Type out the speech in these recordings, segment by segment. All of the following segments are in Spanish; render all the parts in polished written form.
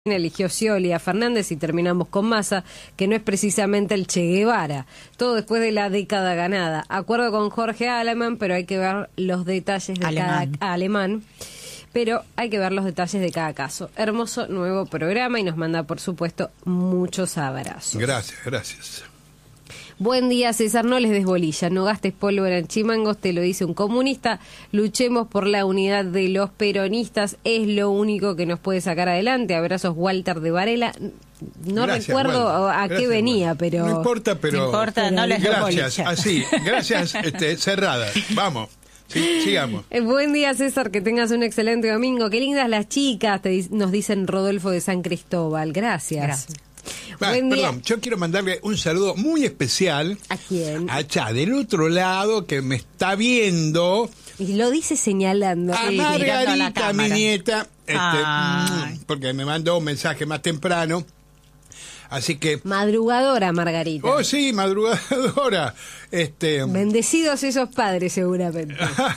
eligió Scioli a Fernández y terminamos con Massa, que no es precisamente el Che Guevara. Todo después de la década ganada. Acuerdo con Jorge Alemán, pero hay que ver los detalles de Alemán. Pero hay que ver los detalles de cada caso. Hermoso nuevo programa y nos manda, por supuesto, muchos abrazos. Gracias. Buen día, César, no les des bolilla, no gastes pólvora en chimangos, te lo dice un comunista. Luchemos por la unidad de los peronistas, es lo único que nos puede sacar adelante. Abrazos, Walter de Varela. No recuerdo a qué venía, pero... No importa, pero no les des bolilla. Gracias, cerradas. Vamos. Sí, sigamos. Buen día, César, que tengas un excelente domingo. Qué lindas las chicas, nos dicen Rodolfo de San Cristóbal. Gracias. Perdón, yo quiero mandarle un saludo muy especial. ¿A quién? Allá, del otro lado, que me está viendo. Y lo dice señalando. A Margarita, mi nieta, porque me mandó un mensaje más temprano. Así que... Madrugadora, Margarita. Oh, sí, madrugadora. Bendecidos esos padres, seguramente.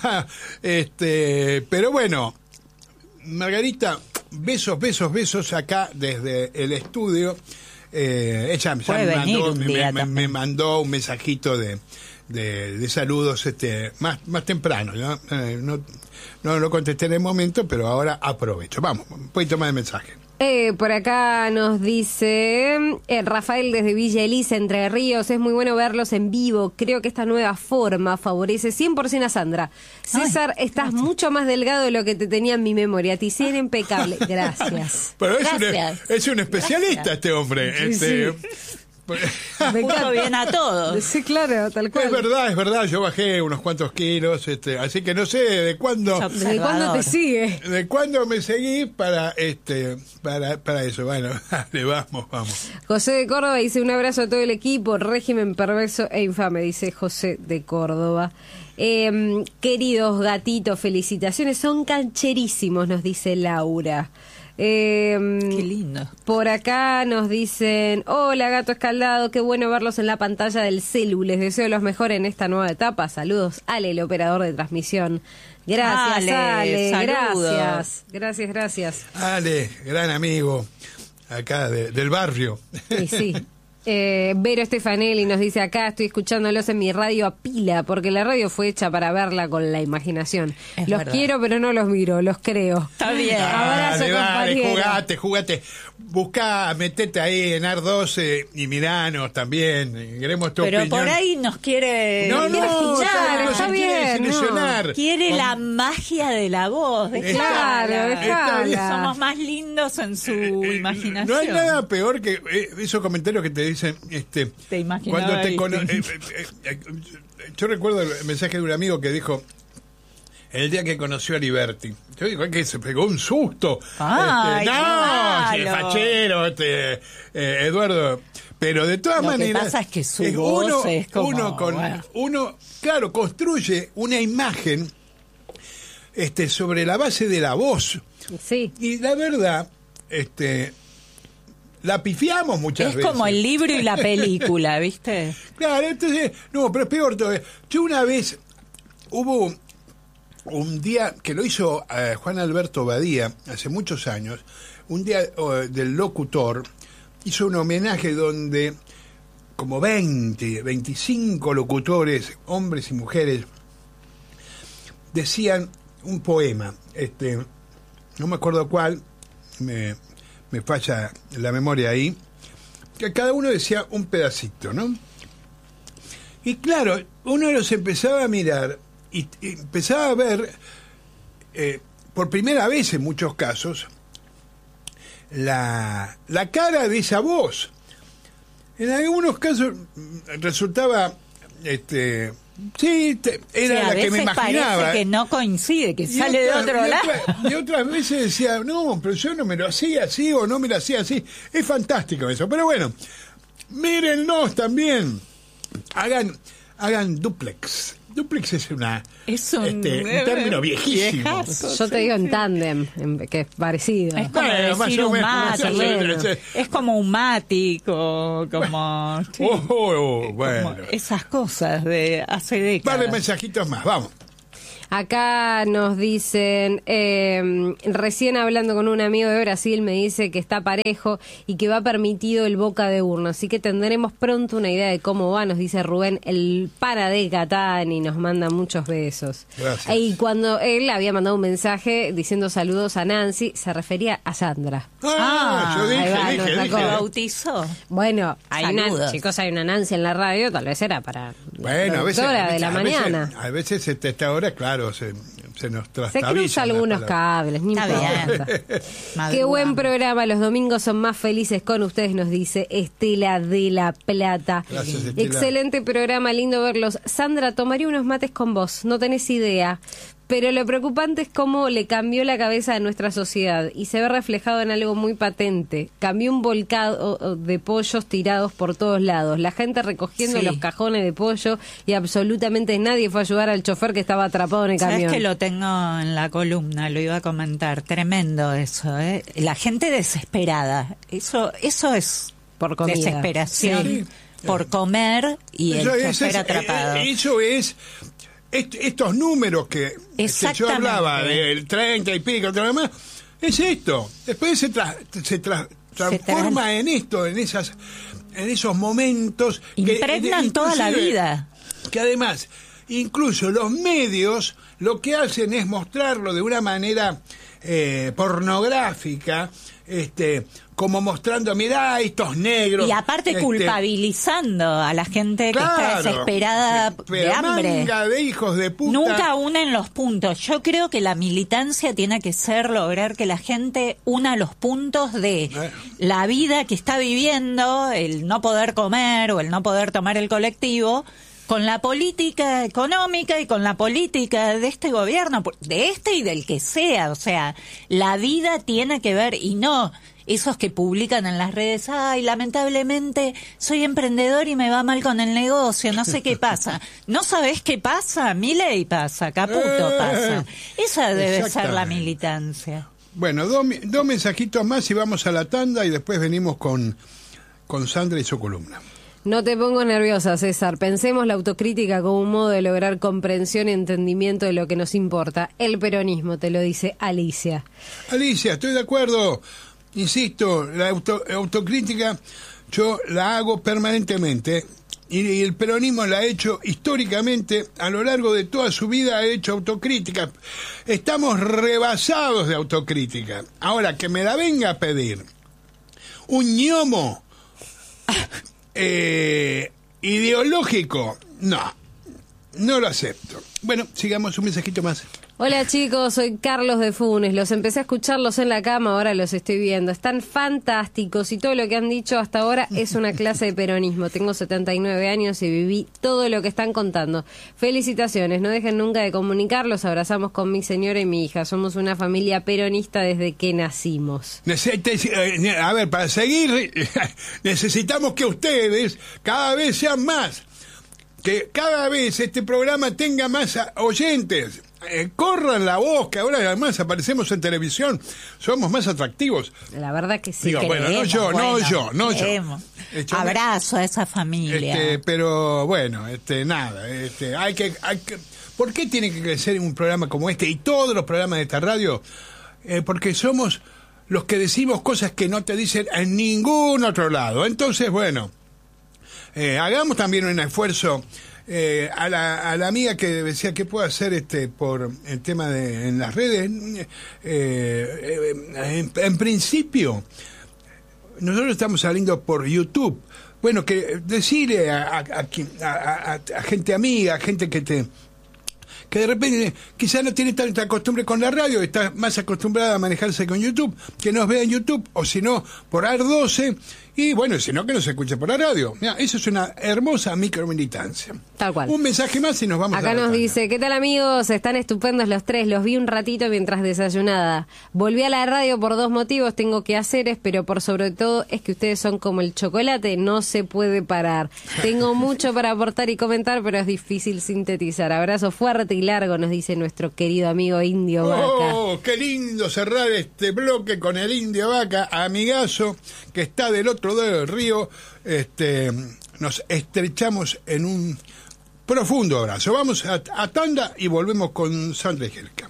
Pero bueno, Margarita, besos acá desde el estudio. Ella me mandó un mensajito de saludos más temprano. No lo contesté en el momento, pero ahora aprovecho. Vamos, un poquito más de mensaje. Por acá nos dice Rafael desde Villa Elisa, Entre Ríos. Es muy bueno verlos en vivo. Creo que esta nueva forma favorece 100% a Sandra. César, estás mucho más delgado de lo que te tenía en mi memoria. Te hicieron impecable. Gracias. Pero es un especialista este hombre. Sí. Me puso bien a todos. Sí, claro, tal cual. Es verdad, yo bajé unos cuantos kilos, así que no sé de cuándo. ¿De cuándo te sigue? De cuándo me seguí para eso. Bueno, dale, vamos. José de Córdoba dice un abrazo a todo el equipo, régimen perverso e infame, dice José de Córdoba. Queridos gatitos, felicitaciones, son cancherísimos, nos dice Laura. Qué lindo. Por acá nos dicen: hola, gato escaldado, qué bueno verlos en la pantalla del celu, les deseo los mejores en esta nueva etapa. Saludos, Ale, el operador de transmisión. Gracias, Ale, gracias. Ale, gran amigo acá del barrio. Sí. Vero Stefanelli nos dice: acá estoy escuchándolos en mi radio a pila, porque la radio fue hecha para verla con la imaginación. Los quiero, pero no los miro, los creo. Está bien. Abrazo, compañero. Jugate. Buscá, metete ahí en AR12 y miranos también. Queremos tu opinión. Pero por ahí nos quiere... No, está bien. Quiere la magia de la voz. Dejala. Somos más lindos en su imaginación. No hay nada peor que esos comentarios que te dicen... te imaginaba cuando yo recuerdo el mensaje de un amigo que dijo... El día que conoció a Liberty. Yo digo que se pegó un susto. Fachero, Eduardo. Pero de todas maneras... Lo que pasa es que su voz es como... Uno, claro, construye una imagen sobre la base de la voz. Sí. Y la verdad, la pifiamos muchas veces. Es como el libro y la película, ¿viste? Claro, entonces... No, pero es peor todavía. Yo una vez hubo... Un día que lo hizo Juan Alberto Badía, hace muchos años, un día del locutor, hizo un homenaje donde como 25 locutores, hombres y mujeres, decían un poema, no me acuerdo cuál, me falla la memoria ahí, que cada uno decía un pedacito, ¿no? Y claro, uno los empezaba a mirar y empezaba a ver, por primera vez en muchos casos, la cara de esa voz. En algunos casos resultaba, era la que me imaginaba. Parece que no coincide, que sale de otro lado. Y otras veces decía, no, pero yo no me lo hacía así o no me lo hacía así. Es fantástico eso. Pero bueno, mírennos también. Hagan duplex. Duplex es un término viejísimo. Viejazo, yo te digo en tándem, que es parecido. Es como decir un mati. Es como un mático, como... bueno. Como esas cosas de hace décadas. Par de mensajitos más, vamos. Acá nos dicen, recién hablando con un amigo de Brasil, me dice que está parejo y que va permitido el boca de urna, así que tendremos pronto una idea de cómo va, nos dice Rubén, el para de Catán, y nos manda muchos besos. Gracias. Y cuando él había mandado un mensaje diciendo saludos a Nancy, se refería a Sandra. Yo dije. Bautizó. Bueno, Saludos. hay una Nancy en la radio, tal vez era para Bueno, la productora de la mañana. A veces esta hora, claro, se nos trastabillan. Se cruzan algunos cables, ni importa. Qué buen programa, los domingos son más felices con ustedes, nos dice Estela de La Plata. Gracias, Estela. Excelente programa, lindo verlos. Sandra, tomaría unos mates con vos, no tenés idea. Pero lo preocupante es cómo le cambió la cabeza a nuestra sociedad y se ve reflejado en algo muy patente. Cambió un volcado de pollos tirados por todos lados, la gente recogiendo los cajones de pollo y absolutamente nadie fue a ayudar al chofer que estaba atrapado en el camión. Sabes que lo tengo en la columna, lo iba a comentar. Tremendo eso, ¿eh? La gente desesperada. Eso es por comida. Desesperación. Sí. Por comer y el chofer atrapado. Eso es... Estos números que yo hablaba del 30 y pico, más, es esto. Después se transforma en esto, en esos momentos impregnan toda la vida. Que además, incluso los medios lo que hacen es mostrarlo de una manera pornográfica, como mostrando, mirá, estos negros. Y aparte culpabilizando a la gente que está desesperada de hambre. Manga de hijos de puta. Nunca unen los puntos. Yo creo que la militancia tiene que ser lograr que la gente una los puntos de la vida que está viviendo, el no poder comer o el no poder tomar el colectivo, con la política económica y con la política de este gobierno, de este y del que sea. O sea, la vida tiene que ver, y no esos que publican en las redes, ay, lamentablemente soy emprendedor y me va mal con el negocio, no sé qué pasa. ¿No sabés qué pasa? Milei pasa, Caputo pasa. Esa debe ser la militancia. Bueno, dos mensajitos más y vamos a la tanda y después venimos con Sandra y su columna. No te pongo nerviosa, César. Pensemos la autocrítica como un modo de lograr comprensión y entendimiento de lo que nos importa. El peronismo, te lo dice Alicia. Alicia, estoy de acuerdo. Insisto, la autocrítica yo la hago permanentemente y el peronismo la ha hecho históricamente, a lo largo de toda su vida ha hecho autocrítica. Estamos rebasados de autocrítica. Ahora, que me la venga a pedir un ñomo ideológico, no lo acepto. Bueno, sigamos un mensajito más. Hola chicos, soy Carlos de Funes, los empecé a escucharlos en la cama, ahora los estoy viendo, están fantásticos y todo lo que han dicho hasta ahora es una clase de peronismo. Tengo 79 años y viví todo lo que están contando. Felicitaciones, no dejen nunca de comunicar, los abrazamos con mi señora y mi hija, somos una familia peronista desde que nacimos. A ver, para seguir necesitamos que ustedes cada vez sean más, que cada vez este programa tenga más oyentes. Corran la voz, que ahora además aparecemos en televisión, somos más atractivos. La verdad que sí. Digo, bueno, no yo. Abrazo a esa familia. Pero bueno, nada, hay que ¿por qué tiene que crecer un programa como este y todos los programas de esta radio? Porque somos los que decimos cosas que no te dicen en ningún otro lado. Entonces, bueno, hagamos también un esfuerzo. A la amiga que decía que puedo hacer por el tema de en las redes, en principio nosotros estamos saliendo por YouTube. Bueno, que decirle a gente amiga, a gente que de repente quizás no tiene tanta costumbre con la radio, está más acostumbrada a manejarse con YouTube, que nos vea en YouTube, o si no, por AR12, y bueno, si no, que nos escuche por la radio. Mira, eso es una hermosa micromilitancia. Tal cual. Un mensaje más y nos vamos Acá a nos dice, ¿qué tal amigos? Están estupendos los tres, los vi un ratito mientras desayunaba. Volví a la radio por 2 motivos, tengo quehaceres, pero por sobre todo es que ustedes son como el chocolate, no se puede parar. Tengo mucho para aportar y comentar, pero es difícil sintetizar. Abrazo fuerte y largo, nos dice nuestro querido amigo Indio Vaca. ¡Oh, qué lindo cerrar este bloque con el Indio Vaca, amigazo, que está del otro lado del río! Nos estrechamos en un profundo abrazo. Vamos a tanda y volvemos con Sandra Helka.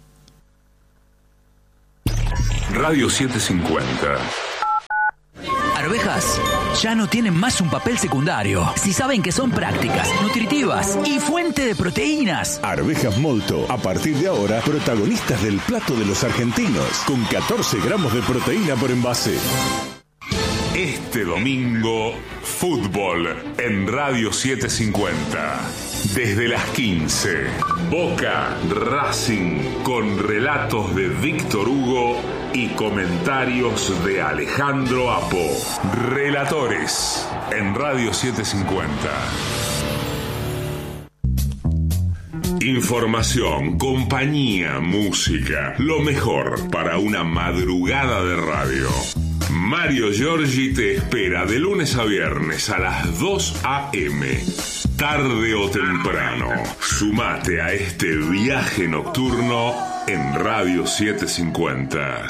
Radio 750. Arvejas ya no tienen más un papel secundario. Si saben que son prácticas, nutritivas y fuente de proteínas. Arvejas Molto, a partir de ahora, protagonistas del plato de los argentinos, con 14 gramos de proteína por envase. Este domingo, fútbol en Radio 750. Desde las 15, Boca Racing, con relatos de Víctor Hugo y comentarios de Alejandro Apo. Relatores en Radio 750. Información, compañía, música, lo mejor para una madrugada de radio. Mario Giorgi te espera de lunes a viernes a las 2 a.m. Tarde o temprano, sumate a este viaje nocturno en Radio 750.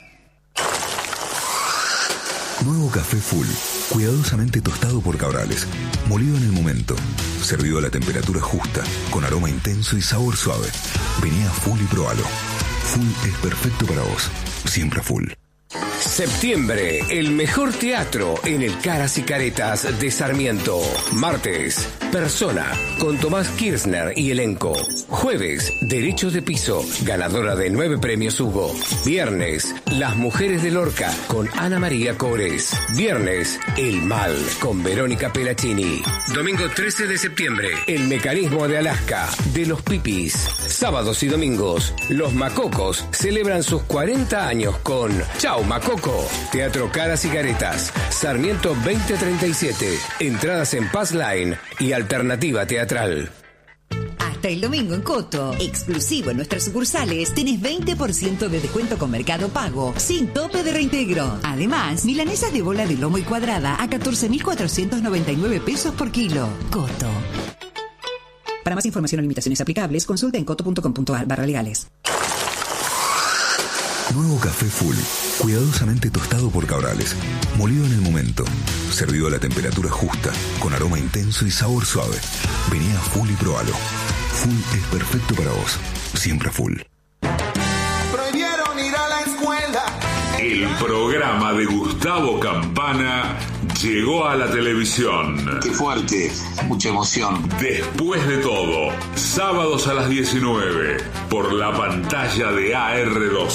Nuevo café Full, cuidadosamente tostado por Cabrales, molido en el momento, servido a la temperatura justa, con aroma intenso y sabor suave. Vení a Full y probalo. Full es perfecto para vos, siempre Full. Septiembre, el mejor teatro en el Caras y Caretas de Sarmiento. Martes, Persona, con Tomás Kirchner y elenco. Jueves, Derechos de Piso, ganadora de 9 premios Hugo. Viernes, Las Mujeres de Lorca, con Ana María Cores. Viernes, El Mal, con Verónica Pelacini. Domingo 13 de septiembre, El Mecanismo de Alaska, de los Pipis. Sábados y domingos, Los Macocos celebran sus 40 años con Chau Macoco. Teatro Caras y Caretas, Sarmiento 2037. Entradas en Pass Line y Alternativa Teatral. Hasta el domingo en Coto, exclusivo en nuestras sucursales, tenés 20% de descuento con Mercado Pago, sin tope de reintegro. Además, milanesas de bola de lomo y cuadrada a 14.499 pesos por kilo. Coto. Para más información o limitaciones aplicables, consulta en coto.com.ar/legales. Nuevo café Full, cuidadosamente tostado por Cabrales, molido en el momento, servido a la temperatura justa, con aroma intenso y sabor suave. Vení a Full y probalo. Full es perfecto para vos, siempre Full. Prohibieron ir a la escuela. El programa de Gustavo Campana llegó a la televisión. Qué fuerte, mucha emoción. Después de todo, sábados a las 19, por la pantalla de AR2.